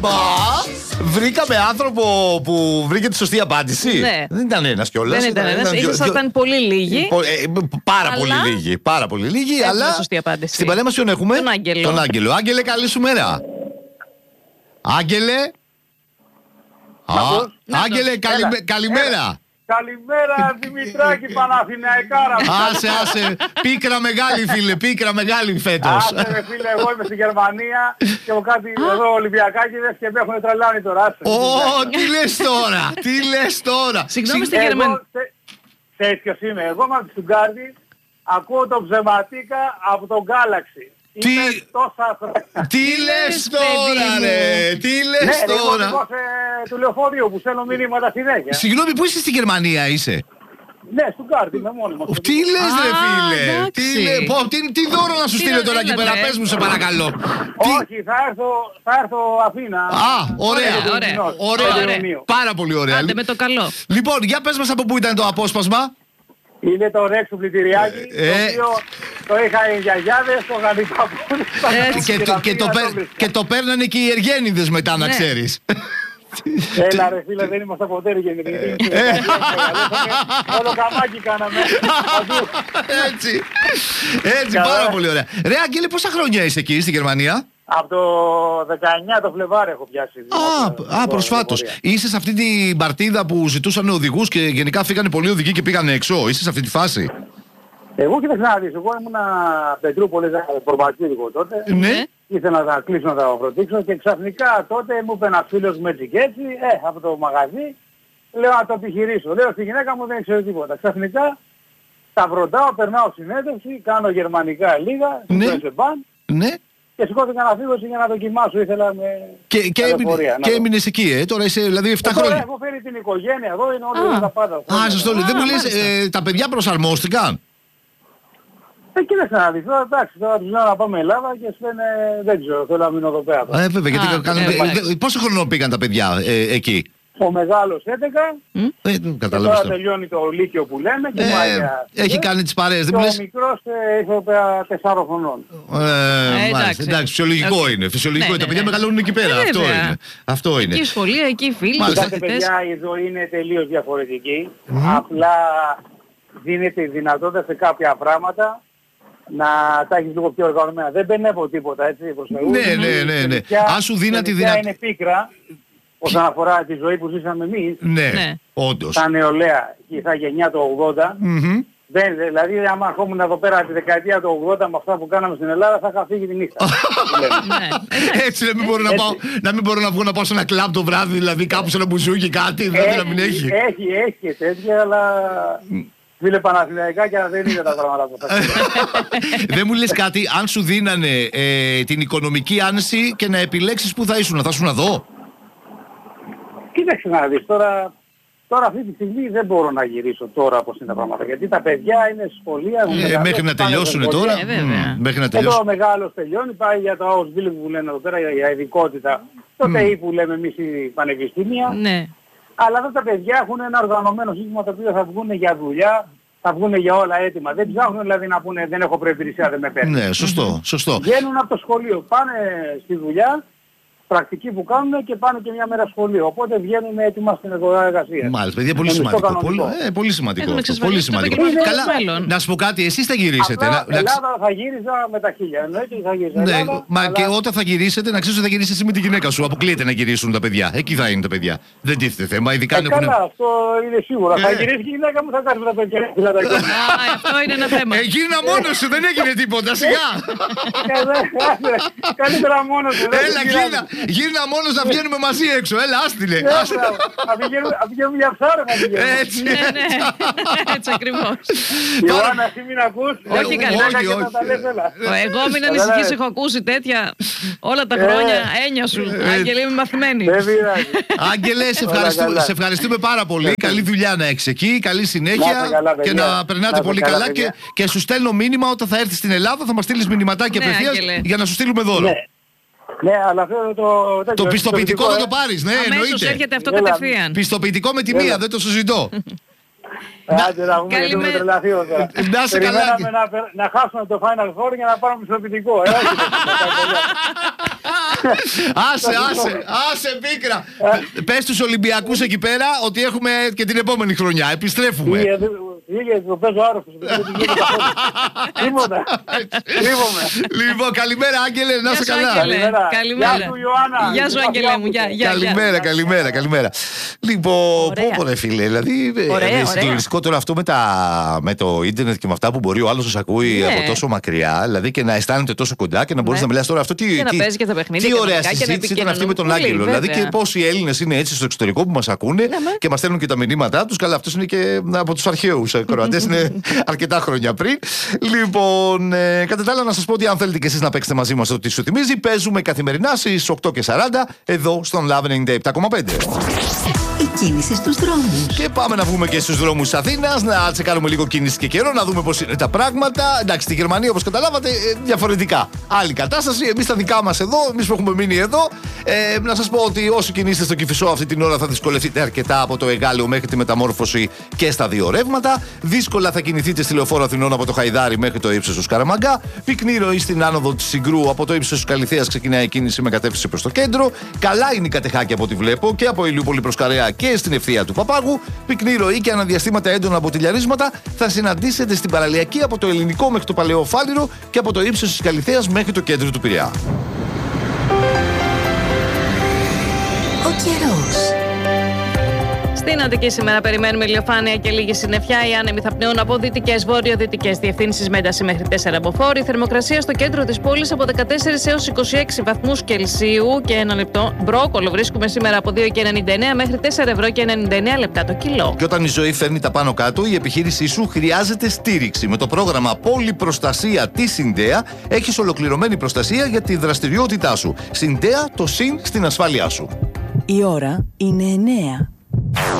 Βρήκαμε άνθρωπο που βρήκε τη σωστή απάντηση. Ναι. Δεν ήταν ένας κιόλας. Δεν ήταν ένας. Ήσασταν πολύ λίγοι. Πάρα πολύ λίγοι. Αλλά σωστή απάντηση. στην παρέα μας ποιον έχουμε? Τον Άγγελο. Άγγελε, καλή σου μέρα. Άγγελε. Άγγελε, καλημέρα. Καλημέρα Δημητράκη, Παναθηναϊκάρα. Άσε, πίκρα μεγάλη φίλε, πίκρα μεγάλη φέτος. Άσε ρε φίλε, εγώ είμαι στη Γερμανία και έχω κάτι εδώ Ολυμπιακάκηδες και με έχουν τρελάνει τώρα. Τι λες τώρα. Συγγνώμη, στη Γερμανία. Τέτοιος είμαι, εγώ είμαι από τη Στουγκάρδη, ακούω το ψεματίκα από τον Galaxy. Τι λες τώρα ρε, τι λες τώρα. Ναι, του λεωφορείου που στέλνω μηνύματα συνέχεια. Συγγνώμη, πού είσαι στη Γερμανία είσαι? Ναι, Στουγκάρδη, είμαι μόνιμος. Τι λες ρε φίλε, τι δώρο να σου στείλω τώρα εκεί πέρα, πες μου σε παρακαλώ. Όχι, θα έρθω Αθήνα. Ωραία, πάρα πολύ ωραία. Άντε με το καλό. Λοιπόν, για πες μας από πού ήταν το απόσπασμα. Είναι το Ρεξ του πλητηριάκι, το οποίο το είχα οι γιαγιάδες, το είχαν οι παππούδες. Και το παίρνανε και οι Εργένιδες μετά, να ξέρεις. Έλα ρε φίλε, δεν είμαστε ποτέ Εργένιδες. Όλο καμάκι κάναμε. Έτσι, πάρα πολύ ωραία. Ρε Άγγελε, πόσα χρόνια είσαι εκεί στη Γερμανία? Από το 19 το Φλεβάρι έχω πιάσει. Προσφάτως. Είσαι σε αυτή την παρτίδα που ζητούσαν οδηγούς και γενικά φύγανε πολλοί οδηγοί και πήγανε έξω? Είσαι σε αυτή τη φάση? Εγώ κοίταξε να δεις, εγώ ήμουνα Πετρούπολης προπατήρικο τότε. Ναι. Ήθελα να τα κλείσω να τα προτίξω και ξαφνικά τότε μου είπε ένας φίλος μου έτσι και έτσι, από το μαγαζί, λέω να το επιχειρήσω. Λέω στη γυναίκα μου δεν ξέρω τίποτα. Ξαφνικά τα βροντάω, περνάω συνέντευξη, κάνω γερμανικά λίγα, ναι. Και σηκώθηκα να φύγω για να δοκιμάσω, ήθελα με και έμεινες εκεί, τώρα είσαι δηλαδή 7 χρόνια. Έχω φέρει την οικογένεια εδώ, είναι όλοι τα πάντα. Σας το λέω, δεν μου λες, τα παιδιά προσαρμόστηκαν? Κοίταξε να δεις, εντάξει, τώρα τους λέω να πάμε Ελλάδα και σου λένε δεν ξέρω, θέλω να μείνω εδώ πέρα. Βέβαια, γιατί πόσο χρόνο πήγαν τα παιδιά εκεί? Ο μεγάλος 11, και τώρα τελειώνει το Λύκειο που λέμε και έχει κάνει τις παρέες. Και ο μικρός είχε 4 χρονών. Εντάξει, φυσιολογικό είναι. Τα παιδιά μεγαλώνουν εκεί πέρα. Αυτό είναι. Εκεί σχολεία, εκεί φίλοι. Κοιτάξτε παιδιά, η ζωή είναι τελείως διαφορετική. Απλά δίνεται η δυνατότητα σε κάποια πράγματα να τα έχεις λίγο πιο οργανωμένα. Δεν μπενεύω τίποτα έτσι προς Θεού. Ναι. Αν σου δίνα τη δυνατότητα. Είναι πίκρα όσον αφορά τη ζωή που ζήσαμε εμείς. Ναι, όντως. Τα νεολαία και τα γενιά του 80. Δηλαδή άμα ερχόμουν εδώ πέρα τη δεκαετία του 80 με αυτά που κάναμε στην Ελλάδα θα είχα φύγει τη νύχτα. Έτσι να μην μπορώ να βγω να πάω σε ένα κλαμπ το βράδυ, δηλαδή κάπου σε ένα μπουζούκι κάτι, δηλαδή να μην έχει. Έχει και τέτοια, αλλά φίλε Παναθηναϊκάκια δεν είναι τα πράγματα που θα Δεν μου λες κάτι, αν σου δίνανε την οικονομική άνεση και να επιλέξεις που θα ήσουν εδώ? Κοίταξε να δεις, τώρα αυτή τη στιγμή δεν μπορώ να γυρίσω τώρα όπως είναι τα πράγματα. Γιατί τα παιδιά είναι στη σχολεία. Μέχρι να τελειώσουν τώρα. Εδώ ο μεγάλος τελειώνει, πάει για το Ausbildung που λένε εδώ πέρα, για ειδικότητα. Το ΤΕΙ που λέμε εμείς η πανεπιστήμια. Αλλά εδώ τα παιδιά έχουν ένα οργανωμένο σύστημα το οποίο θα βγουν για δουλειά, θα βγουν για όλα έτοιμα. Δεν ψάχνουν δηλαδή να πούνε δεν έχω προϋπηρεσία, δεν με παίρνει. Ναι, σωστό. Βγαίνουν από το σχολείο, πάνε στη δουλειά, πρακτική που κάνουν και πάνε και μια μέρα σχολείο. Οπότε βγαίνουν έτοιμα στην αγορά εργασίας. Μάλιστα, παιδιά, πολύ σημαντικό. Πολύ σημαντικό. Πολύ σημαντικό. Καλά, να σου πω κάτι, εσείς θα γυρίσετε. Ελλάδα θα γύριζα με τα 1000. Εννοείται θα γύριζα. Ναι, μα και όταν θα γυρίσετε, να ξέρεις ότι θα γυρίσεις εσύ με τη γυναίκα σου. Αποκλείεται να γυρίσουν τα παιδιά. Εκεί θα είναι τα παιδιά. Δεν τίθεται θέμα. Καλά, αυτό είναι σίγουρα. Θα γυρίσει και η γυναίκα μου, θα κάνει τα παιδιά. Αυτό είναι ένα θέμα. Γίνα μόνος σου, δεν έγινε τίποτα. Σιγά. Καλύτερα μόνος σου. Έλα, γύρνα μόνος να βγαίνουμε μαζί έξω. Έλα, άστιλε. Θα πηγαίνουμε για ψάρεμα. Έτσι. Έτσι ακριβώς. Ιωάννα, εσύ μην ακούς. Όχι καλά. Εγώ μην ανησυχείς, έχω ακούσει τέτοια όλα τα χρόνια. Έννοια σου. Άγγελε, είμαι μαθημένη. Άγγελε, σε ευχαριστούμε πάρα πολύ. Καλή δουλειά να έχεις εκεί. Καλή συνέχεια και να περνάτε πολύ καλά. Και σου στέλνω μήνυμα όταν θα έρθεις στην Ελλάδα. Θα μας στείλεις μηνυματάκια απευθείας για να σου στείλουμε δώρο. Ναι, αλλά θέλω το πιστοποιητικό θα το πάρεις, ναι, αμέσως εννοείται. έρχεται αυτό κατευθείαν. Πιστοποιητικό με τη μία, δεν το συζητώ. Άντε να βγούμε γιατί με τρελαθεί τώρα. Να σε καλά. Να χάσουμε το Final Four για να πάρουμε στο ποιητικό. Άσε πίκρα. Πες στους Ολυμπιακούς εκεί πέρα ότι έχουμε και την επόμενη χρονιά. Επιστρέφουμε. Πήγε, το παίζω άρρωστος. Τίποτα. Λοιπόν, καλημέρα Άγγελε, να είσαι καλά. Καλημέρα. Γεια σου Ιωάννα. Γεια σου Άγγελε μου. Καλημέρα. Λοιπόν, πω ρε φίλε, δηλαδή συγκλονιστικό τώρα αυτό με το ίντερνετ και με αυτά που μπορεί ο άλλος να σας ακούει από τόσο μακριά, δηλαδή και να αισθάνεται τόσο κοντά και να μπορείς να μιλάς τώρα αυτό. Και να παίζει και τα παιχνίδια. Τι ωραία συζήτηση ήταν αυτή με τον Άγγελο. Δηλαδή και πόσοι Έλληνες είναι έτσι στο εξωτερικό που μας ακούνε και μας στέλνουν και τα μηνύματά τους. Καλά, αυτός είναι και από τους αρχαίους Κροατές, είναι αρκετά χρόνια πριν. Λοιπόν, κατά τα άλλα, να σας πω ότι αν θέλετε και εσείς να παίξετε μαζί μας το τι σου θυμίζει, παίζουμε καθημερινά στις 8:40 εδώ στον Love 97,5. Η κίνηση στους δρόμους. Και πάμε να βγούμε και στους δρόμους της Αθήνας, να τσεκάρουμε λίγο κίνηση και καιρό, να δούμε πώς είναι τα πράγματα. Εντάξει, στη Γερμανία, όπως καταλάβατε, διαφορετικά. Άλλη κατάσταση. Εμείς τα δικά μας εδώ, εμείς που έχουμε μείνει εδώ. Να σας πω ότι όσοι κινείστε στο Κηφισό αυτή την ώρα θα δυσκολευτείτε αρκετά από το Εγάλεο μέχρι τη Μεταμόρφωση και στα δύο ρεύματα. Δύσκολα θα κινηθείτε στη Λεωφόρο Αθηνών από το Χαϊδάρι μέχρι το ύψος του Σκαραμαγκά. Πυκνή ροή στην άνοδο της Συγκρού από το ύψος της Καλιθέας ξεκινάει η κίνηση με κατεύθυνση προς το κέντρο. Καλά είναι η Κατεχάκη από ό,τι βλέπω και από Ηλιούπολη προς Καρέα και στην ευθεία του Παπάγου. Πυκνή ροή και αναδιαστήματα έντονα μποτιλιαρίσματα θα συναντήσετε στην παραλιακή από το Ελληνικό μέχρι το Παλαιό Φάληρο και από το ύψος της Καλιθέας μέχρι το κέντρο του Πειραιά. Ο καιρός. Στην Αττική σήμερα περιμένουμε ηλιοφάνεια και λίγη συννεφιά. Οι άνεμοι θα πνέουν από δυτικές, βορειοδυτικές διευθύνσεις με ένταση μέχρι 4 μποφόρ. Η θερμοκρασία στο κέντρο της πόλης από 14 έως 26 βαθμούς Κελσίου. Και ένα λεπτό μπρόκολο βρίσκουμε σήμερα από 2,99 μέχρι 4 ευρώ και 99 λεπτά το κιλό. Και όταν η ζωή φέρνει τα πάνω κάτω, η επιχείρησή σου χρειάζεται στήριξη. Με το πρόγραμμα Πολυπροστασία της Συντέα έχεις ολοκληρωμένη προστασία για τη δραστηριότητά σου. Συντέα, το συν στην ασφάλειά σου. Η ώρα είναι 9.